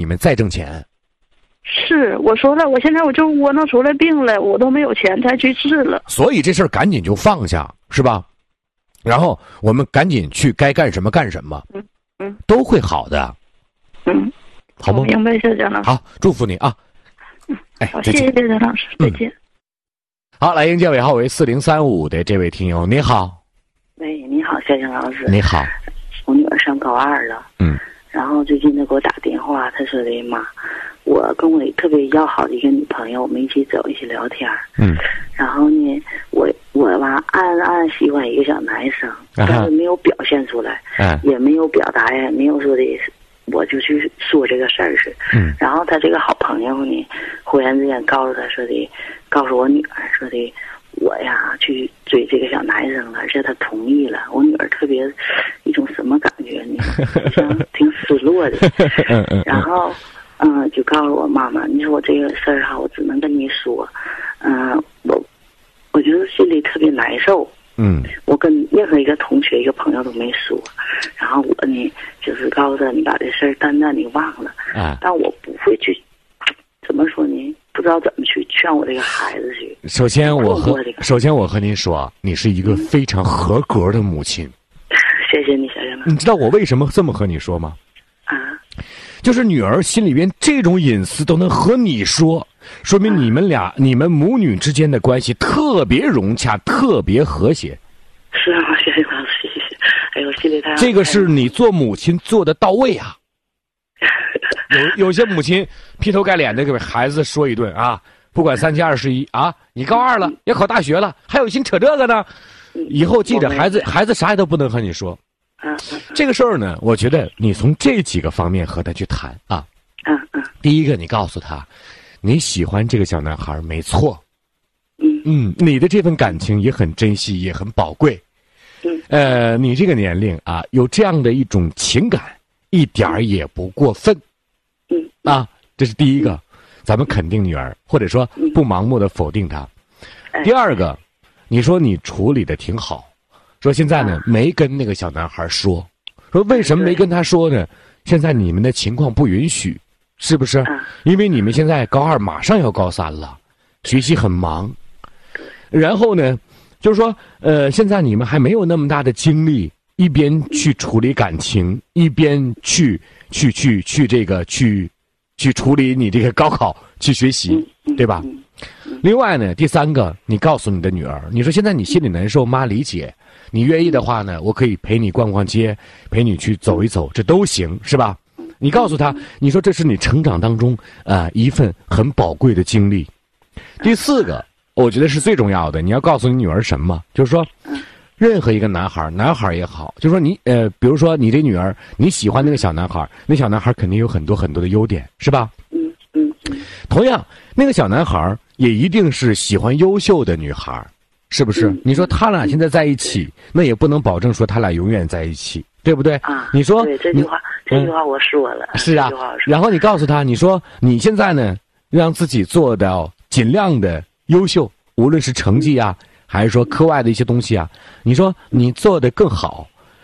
们再挣钱。 是，我说了，我现在我就窝囊出来病了，我都没有钱再去治了。 所以这事儿赶紧就放下，是吧？然后我们赶紧去该干什么干什么，都会好的。好吗？ 我明白，小蒋老师。 好，祝福你啊。 好，谢谢蒋老师，再见。 好，来迎接尾号为4035的这位听友，你好。 喂，你好，小蒋老师。 你好。 我女儿上高2了。然后最近她给我打电话，她说的妈，我跟我特别要好的一个女朋友，我们一起走，一起聊天。然后呢，我吧暗喜欢一个小男生，但是没有表现出来，也没有表达呀，没有说的，我就去说这个事儿是。然后他这个好朋友呢，忽然之间告诉他说的，告诉我女儿说的，我呀去追这个小男生了，而且他同意了。我女儿特别一种什么感觉呢？好像挺失落的。然后就告诉我妈妈，你说我这个事儿哈，我只能跟你说，我觉得心里特别难受。我跟任何一个同学、一个朋友都没说。然后我呢，就是告诉他，你把这事儿淡淡的忘了。但我不会去，怎么说呢？不知道怎么去劝我这个孩子去。首先我和您说，你是一个非常合格的母亲。 谢谢你，小杨老师。 你知道我为什么这么和你说吗？就是女儿心里边这种隐私都能和你说，说明你们母女之间的关系特别融洽，特别和谐。 是啊，谢谢老师，谢谢。哎呦，心里太…… 这个是你做母亲做的到位啊。有些母亲劈头盖脸的给孩子说一顿啊，不管3七21啊，你高2了，要考大学了，还有心扯这个呢？以后记着，孩子啥也都不能和你说。这个事儿呢，我觉得你从这几个方面和他去谈啊。第一个，你告诉他，你喜欢这个小男孩没错。你的这份感情也很珍惜，也很宝贵。你这个年龄啊，有这样的一种情感，一点儿也不过分。这是第一个，咱们肯定女儿，或者说不盲目的否定她。第二个，你说你处理的挺好。说现在呢，没跟那个小男孩说为什么没跟他说呢？现在你们的情况不允许，是不是？因为你们现在高2马上要高3了，学习很忙。然后呢，就是说，现在你们还没有那么大的精力，一边去处理感情，一边去处理你这个高考，去学习，对吧？另外呢，第三个，你告诉你的女儿，你说现在你心里难受，妈理解。你愿意的话呢，我可以陪你逛逛街，陪你去走一走，这都行，是吧？你告诉他，你说这是你成长当中一份很宝贵的经历。第四个，我觉得是最重要的，你要告诉你女儿什么？就是说，任何一个男孩也好，就是说你比如说你这女儿，你喜欢那个小男孩，那小男孩肯定有很多很多的优点，是吧？同样，那个小男孩也一定是喜欢优秀的女孩。是不是？你说他俩现在在一起，那也不能保证说他俩永远在一起，对不对？你说对这句话我说了。 是啊，然后你告诉他，你说你现在呢，让自己做到尽量的优秀，无论是成绩啊，还是说课外的一些东西啊，你说你做得更好，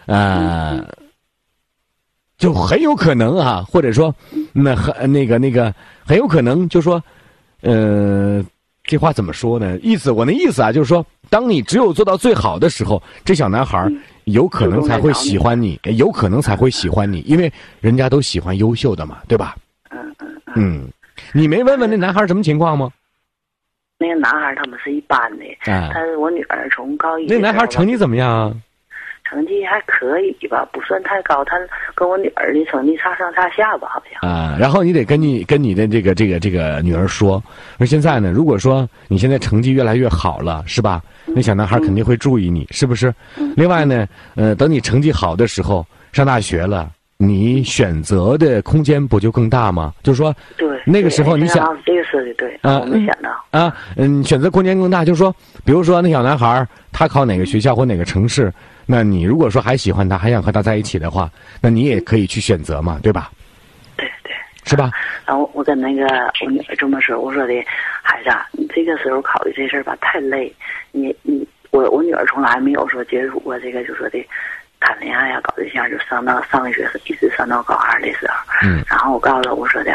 就很有可能啊，或者说很有可能就说，这话怎么说呢？我那意思啊，就是说，当你只有做到最好的时候，这小男孩有可能才会喜欢你，因为人家都喜欢优秀的嘛，对吧？你没问问那男孩什么情况吗？ 那个男孩他们是一般的，但是我女儿从高1。 那男孩成绩怎么样啊？ 成绩还可以吧，不算太高，他跟我女儿的成绩差上差下吧，好像。 然后你得跟你的这个女儿说，现在呢，如果说你现在成绩越来越好了，是吧？那小男孩肯定会注意你，是不是？另外呢，等你成绩好的时候，上大学了，你选择的空间不就更大吗？就是说， 对， 那个时候你想， 这个说的对，我没想到选择空间更大，就是说，比如说那小男孩他考哪个学校或哪个城市。那你如果说还喜欢他，还想和他在一起的话，那你也可以去选择嘛，对吧？ 对， 是吧？ 然后我跟我女儿这么说，我说的，孩子，你这个时候考虑这事儿吧，太累。我女儿从来没有说接触过这个，就说的谈恋爱呀、搞对象，就上学一直上到高2的时候。然后我告诉她，我说的。